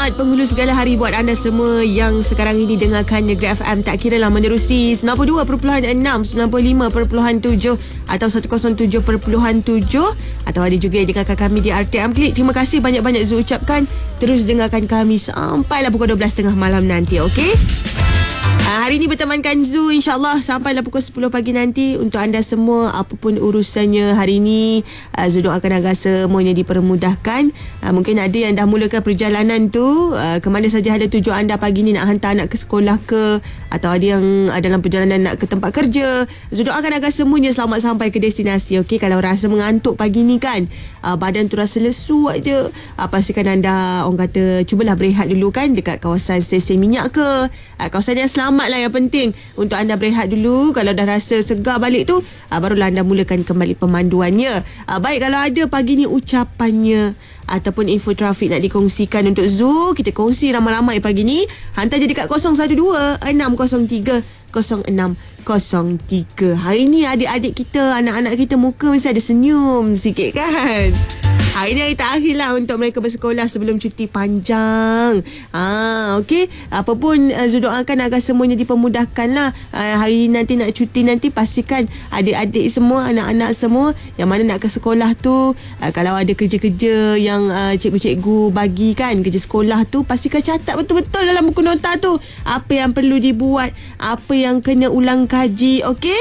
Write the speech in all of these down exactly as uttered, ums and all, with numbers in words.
selamat penghulu segala hari buat anda semua yang sekarang ini dengarkan Negeri F M. Tak kira lah menerusi sembilan puluh dua perpuluhan enam, sembilan puluh lima perpuluhan tujuh atau seratus tujuh perpuluhan tujuh, atau ada juga yang dengarkan kami di R T M Klik. Terima kasih banyak-banyak Zu ucapkan. Terus dengarkan kami sampailah pukul dua belas tiga puluh malam nanti, okey? Uh, hari ini bertemankan Zu, insyaAllah sampailah pukul sepuluh pagi nanti. Untuk anda semua, apapun urusannya hari ini, uh, Zu doakan agar semuanya dipermudahkan. uh, Mungkin ada yang dah mulakan perjalanan tu, uh, ke mana saja ada tuju anda pagi ni, nak hantar anak ke sekolah ke, atau ada yang uh, dalam perjalanan nak ke tempat kerja. Zu doakan agar semuanya selamat sampai ke destinasi, okey? Kalau rasa mengantuk pagi ni kan, uh, badan tu rasa lesu aja, uh, pastikan anda, orang kata, cubalah berehat dulu kan, dekat kawasan stesen minyak ke, uh, kawasan yang selamat lah yang penting. Untuk anda berehat dulu. Kalau dah rasa segar balik tu, uh, barulah anda mulakan kembali pemanduannya. uh, Baik, kalau ada pagi ni ucapannya ataupun info trafik nak dikongsikan untuk Zu, kita kongsi ramai-ramai pagi ni. Hantar je dekat kosong satu dua enam kosong tiga kosong enam kosong tiga. Hari ni adik-adik kita, anak-anak kita muka mesti ada senyum sikit kan. Hari ni hari terakhir lah untuk mereka bersekolah sebelum cuti panjang. Ah, okey. Apa pun uh, Zu doakan agar semuanya dipermudahkan lah. Uh, hari nanti nak cuti nanti, pastikan adik-adik semua, anak-anak semua yang mana nak ke sekolah tu, uh, kalau ada kerja-kerja yang uh, cikgu-cikgu bagi kan, kerja sekolah tu, pastikan catat betul-betul dalam buku nota tu. Apa yang perlu dibuat, apa yang kena ulang kaji, okey?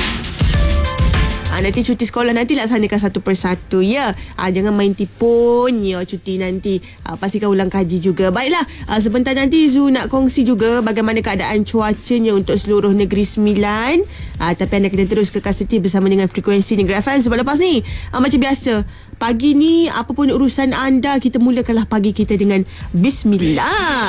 Ha, nanti cuti sekolah nanti laksanakan satu persatu, ya. Ha, jangan main tipun ya cuti nanti. Ha, pastikan ulang kaji juga. Baiklah, ha, sebentar nanti Zu nak kongsi juga bagaimana keadaan cuacanya untuk seluruh Negeri Sembilan. Ha, tapi anda kena terus kekal setia bersama dengan frekuensi Negeri F M. Sebab lepas ni, ha, macam biasa, pagi ni apapun urusan anda, kita mulakanlah pagi kita dengan Bismillah.